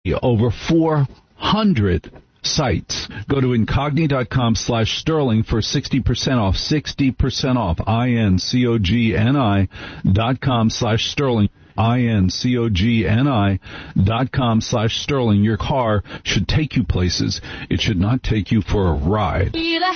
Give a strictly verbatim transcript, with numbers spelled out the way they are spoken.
Over four hundred sites. Go to incogni.com slash sterling for sixty percent off. sixty percent off. I-N-C-O-G-N-I dot com slash sterling. I-N-C-O-G-N-I dot com slash sterling. Your car should take you places. It should not take you for a ride.